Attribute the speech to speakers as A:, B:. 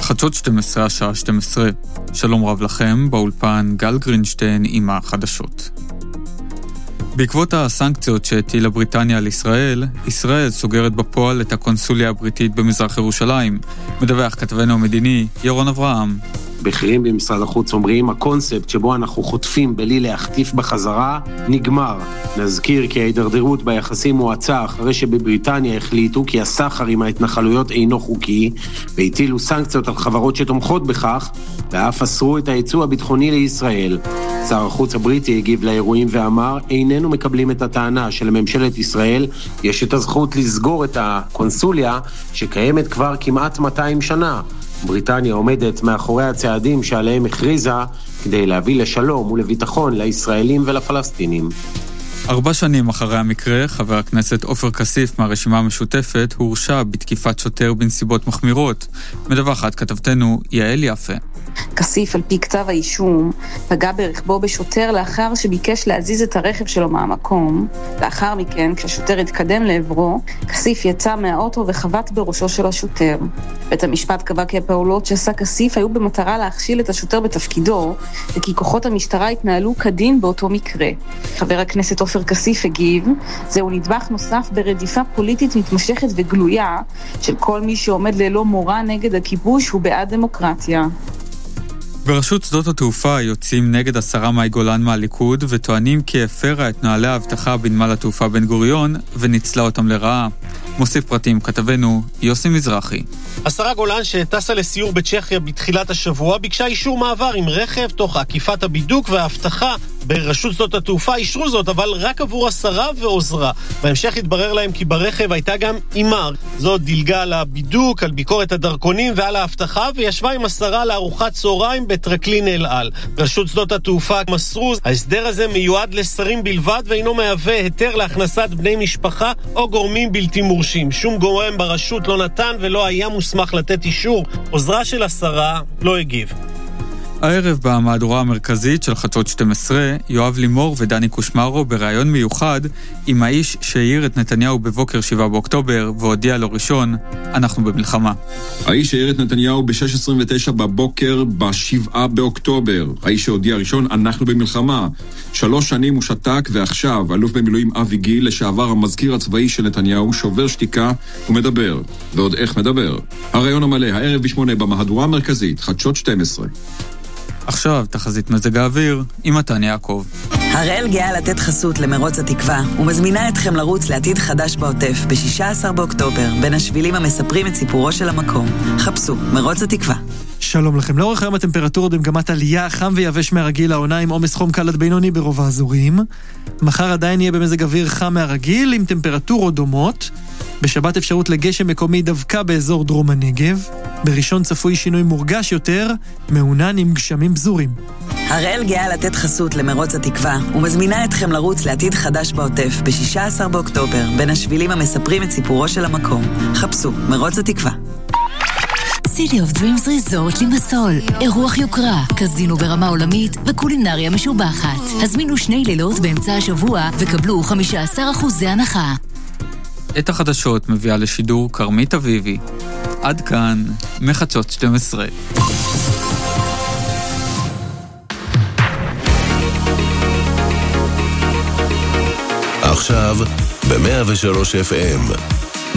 A: חדשות 12 השעה 12. שלום רב לכם, באולפן גל גרינשטיין עם החדשות. בעקבות הסנקציות שהטילה בריטניה על ישראל, ישראל סוגרת בפועל את הקונסוליה הבריטית במזרח ירושלים. מדווח כתבנו המדיני ירון אברהם.
B: בכירים במשרד החוץ אומרים, הקונספט שבו אנחנו חוטפים בלי להחטיף בחזרה נגמר. נזכיר כי ההידרדרות ביחסים מועצה אחרי שבבריטניה החליטו כי הסחר עם ההתנחלויות אינו חוקי, והטילו סנקציות על חברות שתומכות בכך, ואף אסרו את הייצוא הביטחוני לישראל. שר החוץ הבריטי הגיב לאירועים ואמר, איננו מקבלים את הטענה שלממשלת ישראל יש את הזכות לסגור את הקונסוליה שקיימת כבר כמעט 200 שנה. בריטניה עומדת מאחורי הצעדים שעליהם הכריזה כדי להביא לשלום ולביטחון לישראלים ולפלסטינים.
A: 4 שנים אחרי המקרה, חבר הכנסת עופר כסיף מהרשימה המשותפת הורשע בתקיפת שוטר בנסיבות מחמירות. מדווחת כתבתנו יעל יפה.
C: כסיף על פי כתב האישום פגע ברכבו בשוטר לאחר שביקש להזיז את הרכב שלו מהמקום. לאחר מכן, כשהשוטר התקדם לעברו, כסיף יצא מהאוטו וחבט בראשו של השוטר. בית המשפט קבע כי הפעולות שעשה כסיף היו במטרה להכשיל את השוטר בתפקידו, וכי כוחות המשטרה התנהלו כדין באותו מקרה. חבר הכנסת עופר כסיף הגיב, זהו נדבך נוסף ברדיפה פוליטית מתמשכת וגלויה של כל מי שעומד ללא מורא נגד הכיבוש ובעד דמוקרטיה.
A: ברשות שדות התעופה יוצאים נגד השרה מאי גולן מהליכוד וטוענים כי הפרה את נוהלי האבטחה בנמל התעופה בן גוריון וניצלה אותם לרעה. מוסיף פרטים כתבנו יוסי מזרחי.
D: השרה גולן שטסה לסיור בצ'כיה בתחילת השבוע ביקשה אישור מעבר עם רכב תוך עקיפת הבידוק וההבטחה. ברשות שדות התעופה אישרו זאת, אבל רק עבור השרה ועוזרה. בהמשך התברר להם כי ברכב הייתה גם אימר. זאת דילגה על הבידוק, על ביקורת הדרכונים ועל ההבטחה, וישבה עם השרה לארוחת צהריים בטרקלין אל על. רשות שדות התעופה מסרו, ההסדר הזה מיועד לשרים בלבד ואינו מהווה היתר להכנסת בני משפחה או גורמים בלתי מורשים. שום גורם ברשות לא נתן ולא היה מוסמך לתת אישור. עוזרה של השרה לא הגיב.
A: הערב במהדורה המרכזית של חדשות 12, יואב לימור ודני קושמרו בראיון מיוחד עם האיש שהעיר את נתניהו בבוקר 7 באוקטובר והודיע לו ראשון, אנחנו במלחמה.
E: האיש שהעיר את נתניהו ב-6:29 בבוקר ב-7 באוקטובר. האיש שהודיע ראשון, אנחנו במלחמה. 3 שנים הוא שתק, ועכשיו אלוף במילואים אבי גיל, לשעבר המזכיר הצבאי של נתניהו, שובר שתיקה ומדבר. ועוד איך מדבר. הראיון המלא, הערב ב-8 במהדורה המרכזית, חדשות 12.
A: עכשיו תחזית מזג האוויר עם מתן יעקב.
F: הראל גאה לתת חסות למרוץ התקווה ומזמינה אתכם לרוץ לעתיד חדש בעוטף ב-16 באוקטובר בין השבילים המספרים את סיפורו של המקום. חפשו מרוץ התקווה.
G: שלום לכם. לאורך היום הטמפרטורות במגמת עלייה, חם ויבש מהרגיל, העונה עם עומס חום קל עד בינוני ברוב האזורים. מחר עדיין יהיה במזג אוויר חם מהרגיל עם טמפרטורות דומות. בשבת אפשרות לגשם מקומי דווקא באזור דרום הנגב. בראשון צפוי שינוי מורגש יותר, מעונן עם גשמים בזורים.
F: הראל גאה לתת חסות למרוץ התקווה ומזמינה אתכם לרוץ לעתיד חדש בעוטף ב-16 באוקטובר בין השבילים המספרים את סיפורו של המקום. חפשו מרוץ התקווה.
H: City of Dreams Resort לימסול, אירוח יוקרה, קזינו ברמה עולמית וקולינריה משובחת. הזמינו 2 לילות באמצע השבוע וקבלו 15% הנחה.
A: את החדשות מביאה לשידור קרמית אביבי. עד כאן מחדשות 12.
I: עכשיו ב-103 FM